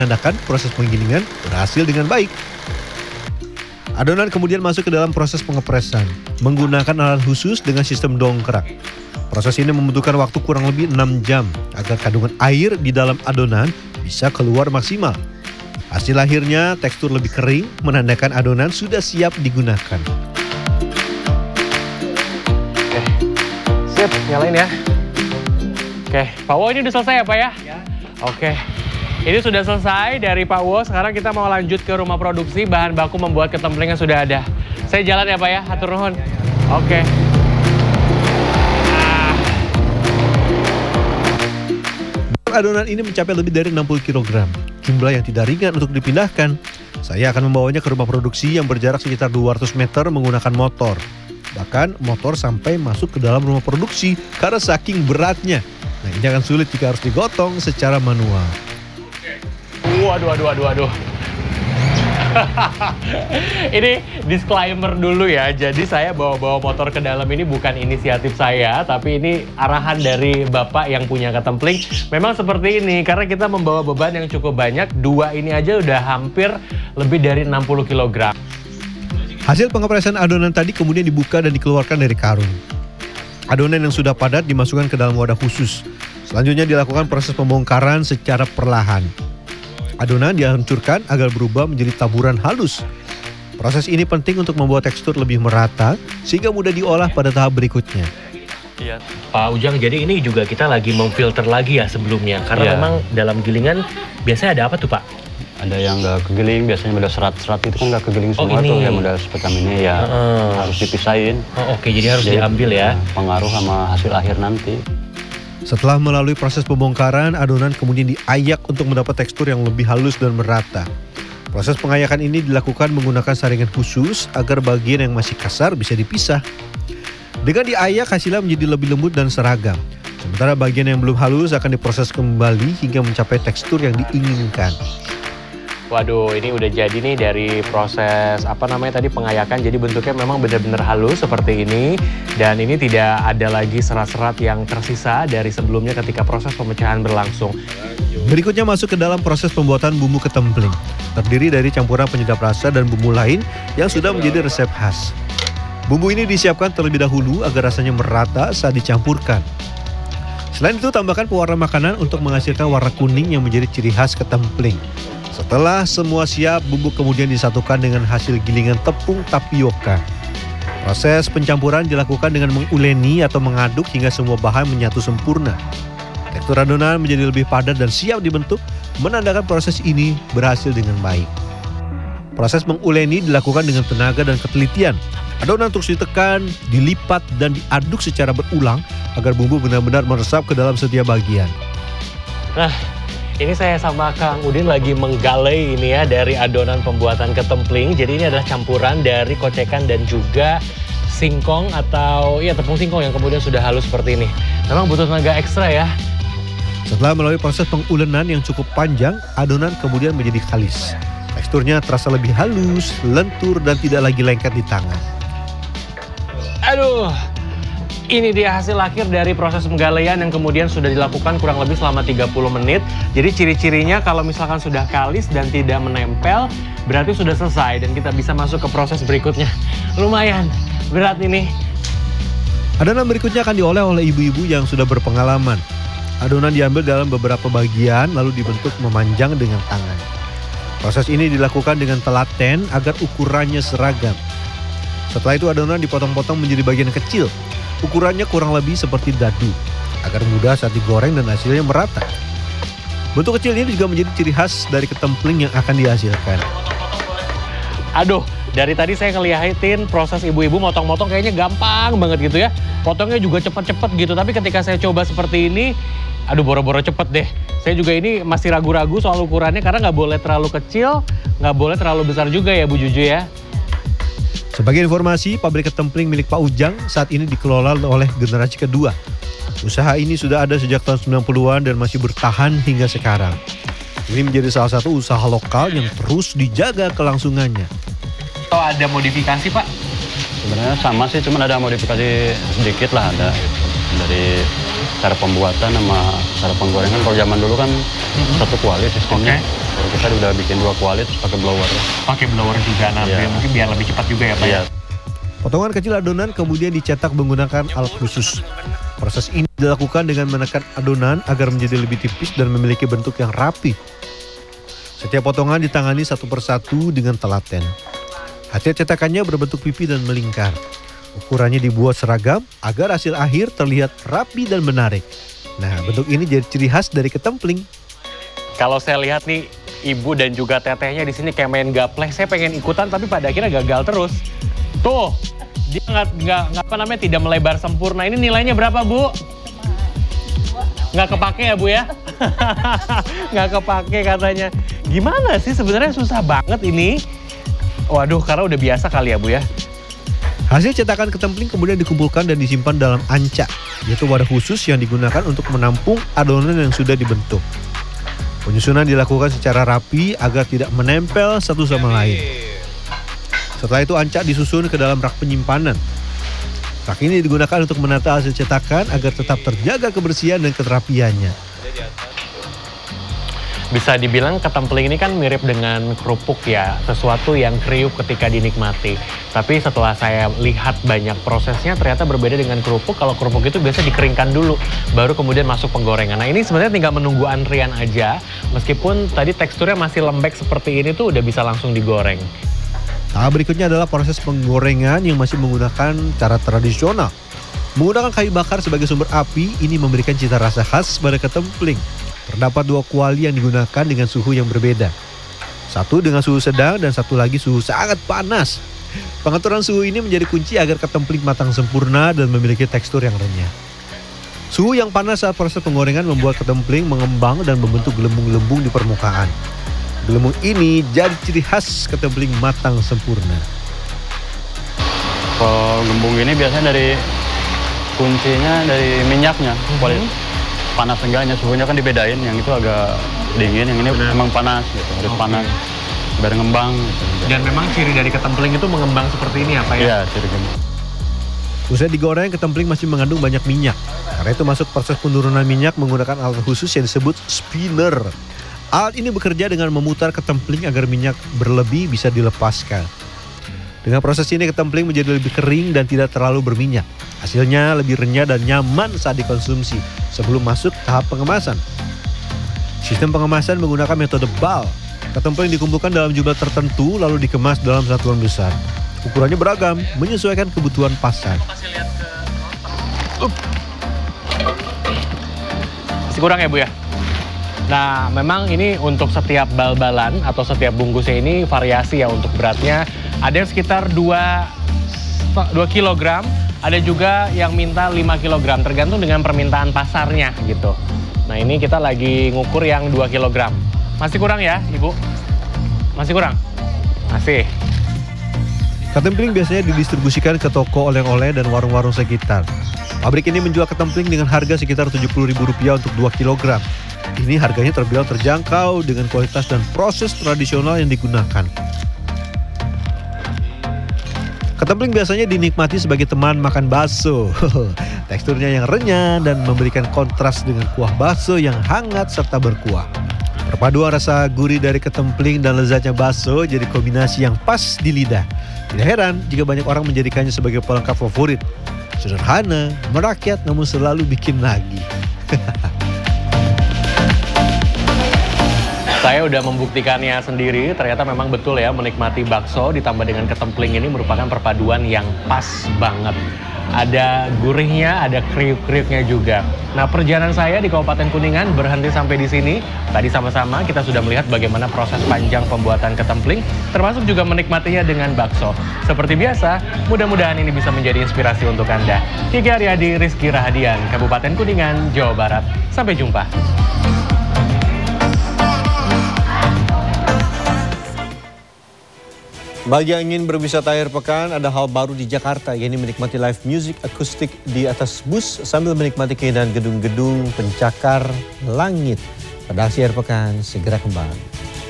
menandakan proses penggilingan berhasil dengan baik. Adonan kemudian masuk ke dalam proses pengepresan menggunakan alat khusus dengan sistem dongkrak. Proses ini membutuhkan waktu kurang lebih 6 jam agar kandungan air di dalam adonan bisa keluar maksimal. Hasil akhirnya tekstur lebih kering, menandakan adonan sudah siap digunakan. Oke, sip, nyalain ya. Oke, Pak Wo ini udah selesai ya Pak ya? Ya. Oke, ini sudah selesai dari Pak Wo. Sekarang kita mau lanjut ke rumah produksi, bahan baku membuat ketemplingnya sudah ada. Saya jalan ya Pak ya, hatur nuhun. Oke. Adonan ini mencapai lebih dari 60 kg, jumlah yang tidak ringan untuk dipindahkan. Saya akan membawanya ke rumah produksi yang berjarak sekitar 200 meter menggunakan motor. Bahkan motor sampai masuk ke dalam rumah produksi karena saking beratnya. Nah, ini akan sulit jika harus digotong secara manual. Waduh. Ini disclaimer dulu ya. Jadi saya bawa motor ke dalam ini bukan inisiatif saya, tapi ini arahan dari Bapak yang punya ketempling. Memang seperti ini, karena kita membawa beban yang cukup banyak. Dua ini aja udah hampir lebih dari 60 kg. Hasil pengepresan adonan tadi kemudian dibuka dan dikeluarkan dari karung. Adonan yang sudah padat dimasukkan ke dalam wadah khusus. Selanjutnya dilakukan proses pembongkaran secara perlahan. Adonan dihancurkan agar berubah menjadi taburan halus. Proses ini penting untuk membuat tekstur lebih merata sehingga mudah diolah pada tahap berikutnya. Iya. Pak Ujang, jadi ini juga kita lagi memfilter lagi ya sebelumnya. Karena memang dalam gilingan biasanya ada apa tuh Pak? Ada yang nggak kegiling, biasanya modal serat-serat itu kan nggak kegiling semua tuh, yang modal seperti ini ya harus dipisahin. Oke, jadi harus diambil ya. Pengaruh sama hasil akhir nanti. Setelah melalui proses pembongkaran, adonan kemudian diayak untuk mendapat tekstur yang lebih halus dan merata. Proses pengayakan ini dilakukan menggunakan saringan khusus agar bagian yang masih kasar bisa dipisah. Dengan diayak, hasilnya menjadi lebih lembut dan seragam. Sementara bagian yang belum halus akan diproses kembali hingga mencapai tekstur yang diinginkan. Waduh, ini udah jadi nih dari proses tadi pengayakan. Jadi bentuknya memang benar-benar halus seperti ini. Dan ini tidak ada lagi serat-serat yang tersisa dari sebelumnya ketika proses pemecahan berlangsung. Berikutnya masuk ke dalam proses pembuatan bumbu ketempling. Terdiri dari campuran penyedap rasa dan bumbu lain yang sudah menjadi resep khas. Bumbu ini disiapkan terlebih dahulu agar rasanya merata saat dicampurkan. Selain itu, tambahkan pewarna makanan untuk menghasilkan warna kuning yang menjadi ciri khas ketempling. Setelah semua siap, bumbu kemudian disatukan dengan hasil gilingan tepung tapioka. Proses pencampuran dilakukan dengan menguleni atau mengaduk hingga semua bahan menyatu sempurna. Tekstur adonan menjadi lebih padat dan siap dibentuk, menandakan proses ini berhasil dengan baik. Proses menguleni dilakukan dengan tenaga dan ketelitian. Adonan terus ditekan, dilipat, dan diaduk secara berulang agar bumbu benar-benar meresap ke dalam setiap bagian. Nah, ini saya sama Kang Udin lagi menggalai ini ya dari adonan pembuatan ketempling. Jadi ini adalah campuran dari kocekan dan juga singkong atau tepung singkong yang kemudian sudah halus seperti ini. Memang butuh tenaga ekstra ya. Setelah melalui proses pengulenan yang cukup panjang, adonan kemudian menjadi kalis. Teksturnya terasa lebih halus, lentur, dan tidak lagi lengket di tangan. Aduh, ini dia hasil akhir dari proses penggalaian yang kemudian sudah dilakukan kurang lebih selama 30 menit. Jadi ciri-cirinya kalau misalkan sudah kalis dan tidak menempel, berarti sudah selesai dan kita bisa masuk ke proses berikutnya. Lumayan berat ini. Adonan berikutnya akan diolah oleh ibu-ibu yang sudah berpengalaman. Adonan diambil dalam beberapa bagian lalu dibentuk memanjang dengan tangan. Proses ini dilakukan dengan telaten agar ukurannya seragam. Setelah itu adonan dipotong-potong menjadi bagian kecil. Ukurannya kurang lebih seperti dadu, agar mudah saat digoreng dan hasilnya merata. Bentuk kecil ini juga menjadi ciri khas dari ketempling yang akan dihasilkan. Aduh, dari tadi saya ngeliatin proses ibu-ibu motong-motong kayaknya gampang banget gitu ya. Potongnya juga cepet-cepet gitu, tapi ketika saya coba seperti ini, aduh boro-boro cepet deh. Saya juga ini masih ragu-ragu soal ukurannya karena nggak boleh terlalu kecil, nggak boleh terlalu besar juga ya Bu Juju ya. Sebagai informasi, pabrik ketempling milik Pak Ujang saat ini dikelola oleh generasi kedua. Usaha ini sudah ada sejak tahun 90-an dan masih bertahan hingga sekarang. Ini menjadi salah satu usaha lokal yang terus dijaga kelangsungannya. Atau ada modifikasi Pak? Sebenarnya sama sih, cuman ada modifikasi sedikit lah ada. Dari cara pembuatan sama cara penggorengan. Kalau zaman dulu kan satu kuali sistemnya. Kalau kita udah bikin 2 kuali terus pakai blower. Pakai blower juga, nah mungkin biar lebih cepat juga ya Pak. Iya. Potongan kecil adonan kemudian dicetak menggunakan alat khusus. Proses ini dilakukan dengan menekan adonan agar menjadi lebih tipis dan memiliki bentuk yang rapi. Setiap potongan ditangani satu persatu dengan telaten. Hasil cetakannya berbentuk pipi dan melingkar. Ukurannya dibuat seragam agar hasil akhir terlihat rapi dan menarik. Nah, bentuk ini jadi ciri khas dari ketempling. Kalau saya lihat nih, Ibu dan juga tetehnya di sini kayak main gaplek. Saya pengen ikutan tapi pada akhirnya gagal terus. Tuh, dia nggak tidak melebar sempurna. Ini nilainya berapa, Bu? Nggak kepake ya, Bu ya? Nggak kepake katanya. Gimana sih sebenarnya susah banget ini? Waduh, karena udah biasa kali ya, Bu ya? Hasil cetakan ketempling kemudian dikumpulkan dan disimpan dalam anca, yaitu wadah khusus yang digunakan untuk menampung adonan yang sudah dibentuk. Penyusunan dilakukan secara rapi agar tidak menempel satu sama lain. Setelah itu anca disusun ke dalam rak penyimpanan. Rak ini digunakan untuk menata hasil cetakan agar tetap terjaga kebersihan dan keterapiannya. Bisa dibilang ketempling ini kan mirip dengan kerupuk ya, sesuatu yang kriuk ketika dinikmati. Tapi setelah saya lihat banyak prosesnya ternyata berbeda dengan kerupuk. Kalau kerupuk itu biasa dikeringkan dulu, baru kemudian masuk penggorengan. Nah ini sebenarnya tinggal menunggu antrian aja, meskipun tadi teksturnya masih lembek seperti ini tuh udah bisa langsung digoreng. Tahap berikutnya adalah proses penggorengan yang masih menggunakan cara tradisional. Menggunakan kayu bakar sebagai sumber api, ini memberikan cita rasa khas pada ketempling. Terdapat 2 kuali yang digunakan dengan suhu yang berbeda. Satu dengan suhu sedang dan satu lagi suhu sangat panas. Pengaturan suhu ini menjadi kunci agar ketempling matang sempurna dan memiliki tekstur yang renyah. Suhu yang panas saat proses penggorengan membuat ketempling mengembang dan membentuk gelembung-gelembung di permukaan. Gelembung ini jadi ciri khas ketempling matang sempurna. Kalau gembung ini biasanya dari kuncinya dari minyaknya. Panas enggaknya, suhunya kan dibedain, yang itu agak dingin, yang ini memang panas gitu, harus panas biar ngembang gitu. Dan memang ciri dari ketempling itu mengembang seperti ini apa ya? Iya, ciri gembung. Usai digoreng, ketempling masih mengandung banyak minyak. Karena itu masuk proses penurunan minyak menggunakan alat khusus yang disebut spinner. Alat ini bekerja dengan memutar ketempling agar minyak berlebih bisa dilepaskan. Dengan proses ini ketempling menjadi lebih kering dan tidak terlalu berminyak. Hasilnya lebih renyah dan nyaman saat dikonsumsi sebelum masuk tahap pengemasan. Sistem pengemasan menggunakan metode bal. Ketempling dikumpulkan dalam jumlah tertentu lalu dikemas dalam satuan besar. Ukurannya beragam, menyesuaikan kebutuhan pasar. Masih kurang ya Bu ya? Nah memang ini untuk setiap bal-balan atau setiap bungkusnya ini variasi ya untuk beratnya. Ada yang sekitar 2 kg, ada juga yang minta 5 kg, tergantung dengan permintaan pasarnya gitu. Nah ini kita lagi ngukur yang 2 kg. Masih kurang ya Ibu? Masih kurang? Masih. Ketempling biasanya didistribusikan ke toko oleh-oleh dan warung-warung sekitar. Pabrik ini menjual ketempling dengan harga sekitar Rp70.000 untuk 2 kg. Ini harganya terbilang terjangkau dengan kualitas dan proses tradisional yang digunakan. Ketempling biasanya dinikmati sebagai teman makan bakso. Teksturnya yang renyah dan memberikan kontras dengan kuah bakso yang hangat serta berkuah. Perpaduan rasa gurih dari ketempling dan lezatnya bakso jadi kombinasi yang pas di lidah. Tidak heran jika banyak orang menjadikannya sebagai pelengkap favorit. Sederhana, merakyat namun selalu bikin lagi. Saya udah membuktikannya sendiri, ternyata memang betul ya menikmati bakso ditambah dengan ketempling ini merupakan perpaduan yang pas banget. Ada gurihnya, ada kriuk-kriuknya juga. Nah perjalanan saya di Kabupaten Kuningan berhenti sampai di sini. Tadi sama-sama kita sudah melihat bagaimana proses panjang pembuatan ketempling, termasuk juga menikmatinya dengan bakso. Seperti biasa, mudah-mudahan ini bisa menjadi inspirasi untuk Anda. Kiki Aryadi, Rizky Rahadian, Kabupaten Kuningan, Jawa Barat. Sampai jumpa. Bagi yang ingin berwisata akhir pekan, ada hal baru di Jakarta, yaitu menikmati live music akustik di atas bus sambil menikmati keindahan gedung-gedung pencakar langit. Redaksi akhir pekan segera kembali.